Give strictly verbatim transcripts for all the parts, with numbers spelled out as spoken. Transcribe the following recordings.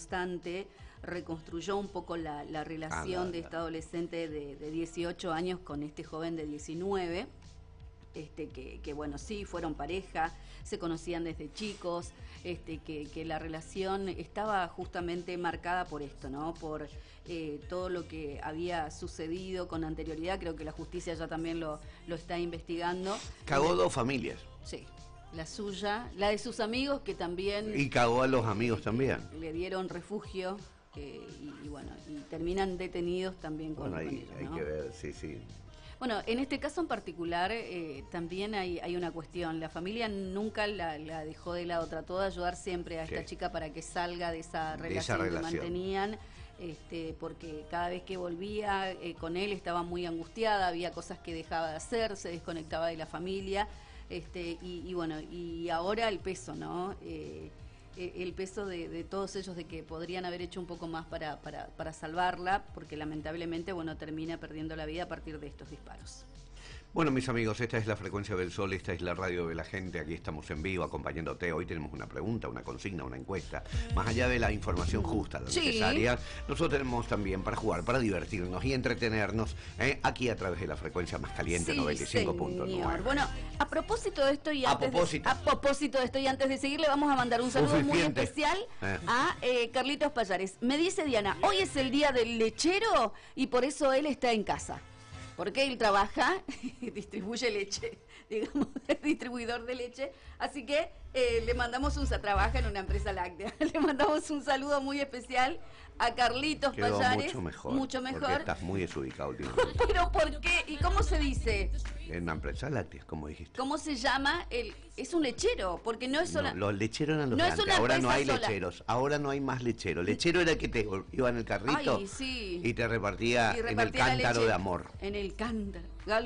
constante, reconstruyó un poco la, la relación ah, la, de esta adolescente de, de dieciocho años con este joven de diecinueve. Este, que, que bueno, sí, fueron pareja, se conocían desde chicos, este, que, que la relación estaba justamente marcada por esto, ¿no? Por eh, todo lo que había sucedido con anterioridad. Creo que la justicia ya también lo, lo está investigando. Cagó dos familias. Sí, la suya, la de sus amigos, que también... Y cagó a los amigos también. Le dieron refugio, eh, y, y bueno, y terminan detenidos también con, bueno, ahí, con ellos, hay ¿no? que ver, sí, sí. Bueno, en este caso en particular eh, también hay, hay una cuestión. La familia nunca la, la dejó de lado, trató de ayudar siempre a esta sí. chica para que salga de esa relación, de esa relación. que mantenían, este, porque cada vez que volvía eh, con él estaba muy angustiada, había cosas que dejaba de hacer, se desconectaba de la familia, este, y, y bueno, y ahora el peso, ¿no? Eh, el peso de, de todos ellos, de que podrían haber hecho un poco más para, para, para salvarla, porque lamentablemente, bueno, termina perdiendo la vida a partir de estos disparos. Bueno, mis amigos, esta es la Frecuencia del Sol, esta es la radio de la gente, aquí estamos en vivo acompañándote. Hoy tenemos una pregunta, una consigna, una encuesta. Más allá de la información justa, la sí. necesaria, nosotros tenemos también para jugar, para divertirnos y entretenernos, ¿eh? aquí a través de la frecuencia más caliente, sí, noventa y cinco punto nueve. Bueno, a propósito de esto y a antes propósito. De, a propósito de esto y antes de seguir, le vamos a mandar un saludo Suficiente. muy especial eh. a eh, Carlitos Payares. Me dice Diana, hoy es el día del lechero y por eso él está en casa. Porque él trabaja, distribuye leche, digamos, es distribuidor de leche, así que eh, le mandamos un, trabaja en una empresa láctea, le mandamos un saludo muy especial a Carlitos Quedó Payares. mucho mejor, mucho mejor. Porque estás muy desubicado últimamente. ¿Pero por qué? ¿Y cómo se dice? En una empresa láctea, como dijiste. ¿Cómo se llama? El, es un lechero, porque no es solo... No, los lecheros eran los no de antes, ahora no hay sola. lecheros, ahora no hay más lecheros. Lechero era el que te iba en el carrito Ay, sí. y te repartía, y repartía en el cántaro de amor. En el cántaro.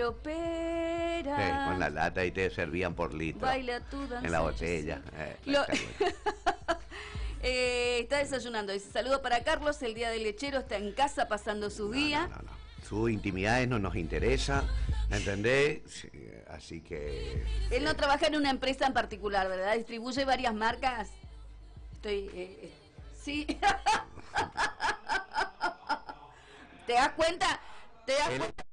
Galopera. Sí, con la lata y te servían por litro. Baila tú, danza. En la botella. Eh, Lo... eh, está desayunando. Dice, saludo para Carlos, el día del lechero, está en casa pasando su no, día. No, no, no. Sus intimidades no nos interesa, ¿entendés? Sí, así que... Él no trabaja en una empresa en particular, ¿verdad? Distribuye varias marcas. Estoy... Eh, eh, sí. ¿Te das cuenta? ¿Te das Él... cuenta?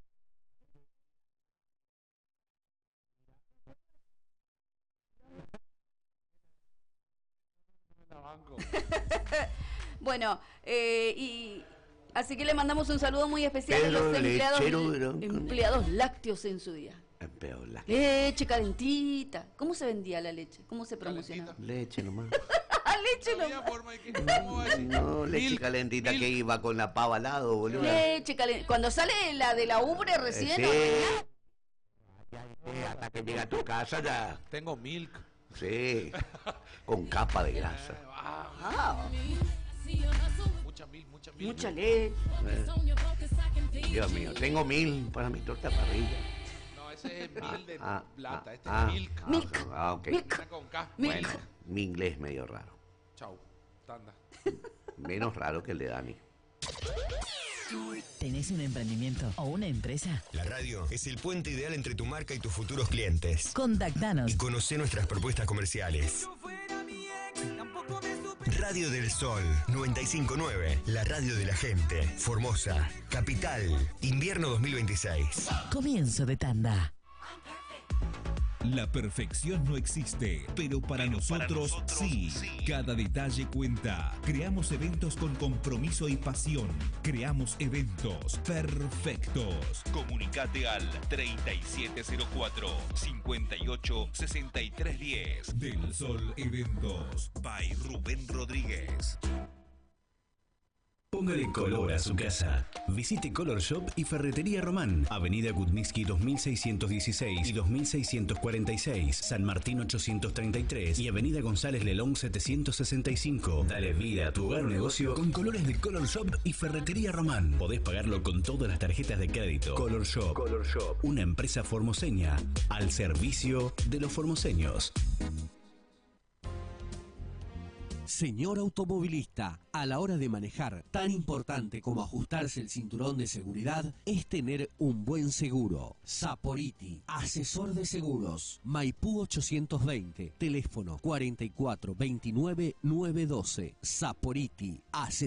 Bueno, eh, y así que le mandamos un saludo muy especial Pero a los empleados, lechero, empleados lácteos en su día. Empleados lácteos. Leche calentita. ¿Cómo se vendía la leche? ¿Cómo se promocionaba? Leche nomás. Leche nomás. No, leche Milk. calentita Milk. que iba con la pava al lado, boludo. Leche calentita. Cuando sale la de la ubre recién. Eh, sí. ¿no? Hasta que llega a tu casa ya. Tengo milk. Sí, con capa de grasa. Ah. Mucha mil, mucha mil. Mucha leche. Eh. Dios mío, tengo mil para mi torta parrilla. No, ese es mil de ah, plata, ah, este ah, es milk. Milk. Ah, ok. Milk. Con K. Bueno, mi inglés es medio raro. Chau, tanda. Menos raro que el de Dani. ¿Tenés un emprendimiento o una empresa? La radio es el puente ideal entre tu marca y tus futuros clientes. Contactanos y conocé nuestras propuestas comerciales. Radio del Sol noventa y cinco punto nueve, la radio de la gente. Formosa, Capital, invierno dos mil veintiséis. Comienzo de tanda. La perfección no existe, pero para, pero nosotros, para nosotros sí. sí. Cada detalle cuenta. Creamos eventos con compromiso y pasión. Creamos eventos perfectos. Comunicate al treinta y siete cero cuatro, cincuenta y ocho, sesenta y tres diez. Del Sol Eventos, by Rubén Rodríguez. Póngale color a su casa. Visite Color Shop y Ferretería Román, Avenida Kutnitsky dos mil seiscientos dieciséis y dos mil seiscientos cuarenta y seis, San Martín ochocientos treinta y tres y Avenida González Lelón setecientos sesenta y cinco. Dale vida a tu hogar o negocio con colores de Color Shop y Ferretería Román. Podés pagarlo con todas las tarjetas de crédito. Color Shop, Color Shop, una empresa formoseña al servicio de los formoseños. Señor automovilista, a la hora de manejar, tan importante como ajustarse el cinturón de seguridad es tener un buen seguro. Saporiti, asesor de seguros. Maipú ochocientos veinte, teléfono cuarenta y cuatro veintinueve novecientos doce. Saporiti, asesor.